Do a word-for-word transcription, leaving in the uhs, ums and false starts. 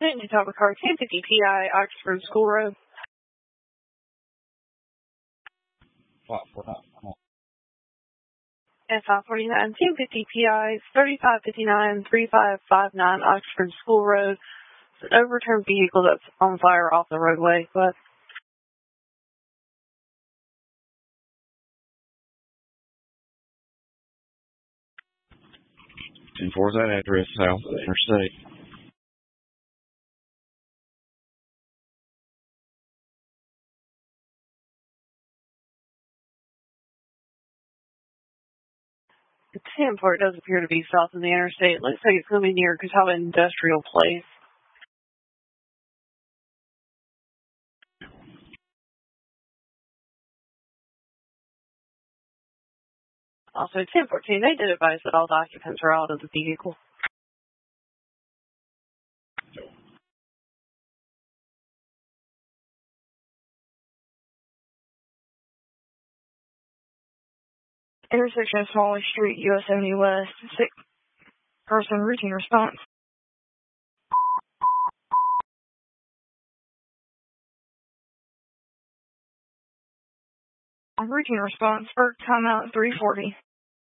New Topic Car, ten fifty P I, Oxford School Road. F I forty-nine, ten fifty P I, thirty-five fifty-nine, thirty-five fifty-nine, Oxford School Road. It's an overturned vehicle that's on fire off the roadway, but enforce that address, south of the interstate. the ten part does appear to be south of the interstate. It looks like it's going to be near Catawba Industrial Place. Also, ten fourteen, they did advise that all the occupants are out of the vehicle. Intersection of Smalley Street, U S seventy West, six person routine response. Routine response, Burke timeout three forty.